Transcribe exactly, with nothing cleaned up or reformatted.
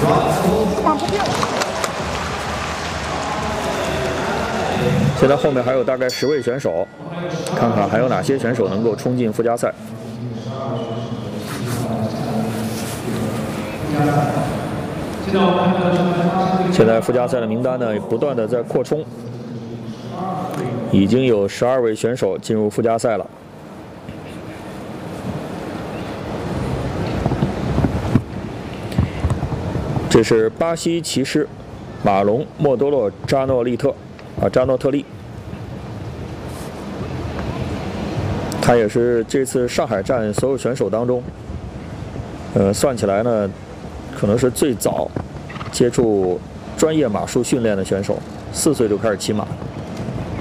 现在后面还有大概十位选手，看看还有哪些选手能够冲进附加赛。现在附加赛的名单呢，不断的在扩充，已经有十二位选手进入附加赛了。这是巴西骑师马龙·莫多洛·扎诺利特啊，扎诺特利。他也是这次上海站所有选手当中，呃，算起来呢，可能是最早接触专业马术训练的选手，四岁就开始骑马。